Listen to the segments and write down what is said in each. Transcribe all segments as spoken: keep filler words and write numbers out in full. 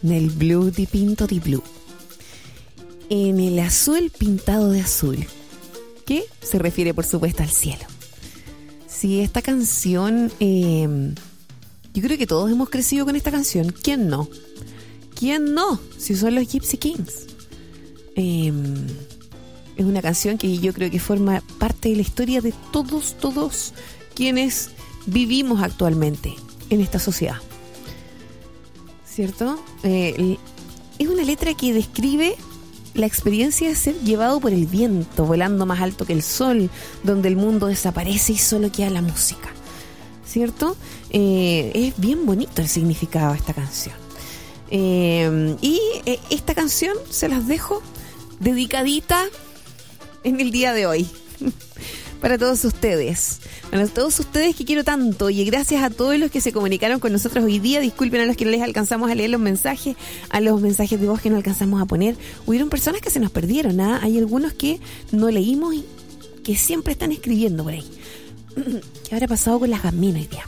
Nel blu dipinto di blu. En el azul pintado de azul. Que se refiere, por supuesto, al cielo. Sí, esta canción, eh, yo creo que todos hemos crecido con esta canción. ¿Quién no? ¿Quién no? Si son los Gypsy Kings. Eh, es una canción que yo creo que forma parte de la historia de todos, todos quienes vivimos actualmente en esta sociedad. ¿Cierto? Eh, es una letra que describe la experiencia de ser llevado por el viento, volando más alto que el sol, donde el mundo desaparece y solo queda la música. ¿Cierto? Eh, es bien bonito el significado de esta canción. Eh, y eh, esta canción se las dejo dedicadita en el día de hoy. Para todos ustedes. Para todos ustedes que quiero tanto. Y gracias a todos los que se comunicaron con nosotros hoy día. Disculpen a los que no les alcanzamos a leer los mensajes, a los mensajes de voz que no alcanzamos a poner. Hubieron personas que se nos perdieron, ¿ah? Hay algunos que no leímos y que siempre están escribiendo por ahí. ¿Qué habrá pasado con las gaminas hoy día?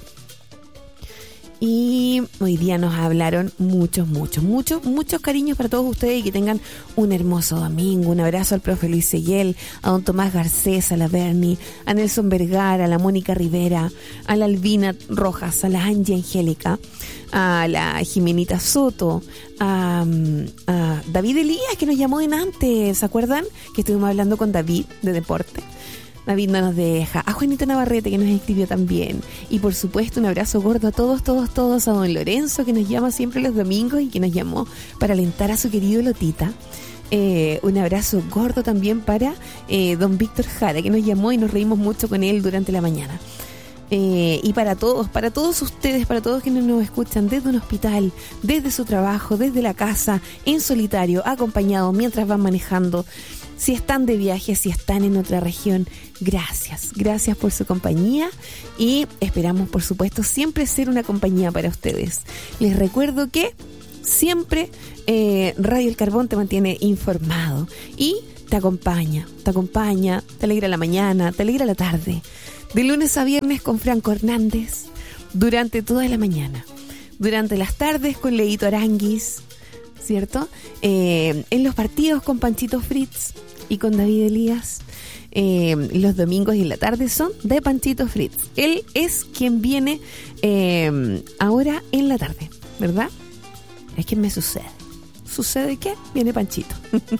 Y hoy día nos hablaron muchos, muchos, muchos, muchos cariños para todos ustedes y que tengan un hermoso domingo. Un abrazo al profe Luis Seguel, a don Tomás Garcés, a la Berni, a Nelson Vergara, a la Mónica Rivera, a la Albina Rojas, a la Angie Angélica, a la Jimenita Soto, a, a David Elías, que nos llamó en antes, ¿se acuerdan? Que estuvimos hablando con David de deporte. David no nos deja. A Juanito Navarrete, que nos escribió también. Y por supuesto un abrazo gordo a todos, todos, todos. A don Lorenzo, que nos llama siempre los domingos y que nos llamó para alentar a su querido Lotita. Eh, un abrazo gordo también para eh, don Víctor Jara, que nos llamó y nos reímos mucho con él durante la mañana. Eh, y para todos, para todos ustedes, para todos quienes nos escuchan desde un hospital, desde su trabajo, desde la casa, en solitario, acompañados mientras van manejando. Si están de viaje, si están en otra región, gracias. Gracias por su compañía y esperamos, por supuesto, siempre ser una compañía para ustedes. Les recuerdo que siempre eh, Radio El Carbón te mantiene informado y te acompaña, te acompaña, te alegra la mañana, te alegra la tarde. De lunes a viernes con Franco Hernández, durante toda la mañana. Durante las tardes con Leito Aranguis, ¿cierto? Eh, en los partidos con Panchito Fritz y con David Elías. Eh, los domingos y la tarde son de Panchito Fritz. Él es quien viene eh, ahora en la tarde, ¿verdad? Es que me sucede. ¿Sucede qué? Viene Panchito.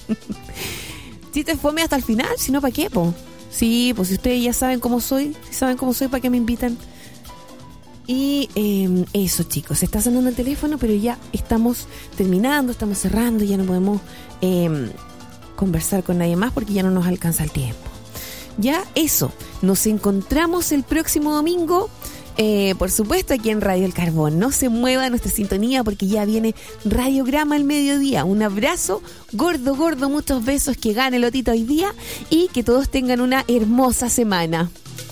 Si te fome hasta el final, si no, ¿para qué, po? Sí, pues si ustedes ya saben cómo soy, si saben cómo soy, ¿para qué me invitan? Y eh, eso, chicos, está sonando el teléfono, pero ya estamos terminando, estamos cerrando, ya no podemos eh, conversar con nadie más porque ya no nos alcanza el tiempo. Ya eso, nos encontramos el próximo domingo, eh, por supuesto aquí en Radio El Carbón. No se mueva nuestra sintonía porque ya viene Radiograma al mediodía. Un abrazo gordo, gordo, muchos besos, que gane Lotito hoy día y que todos tengan una hermosa semana.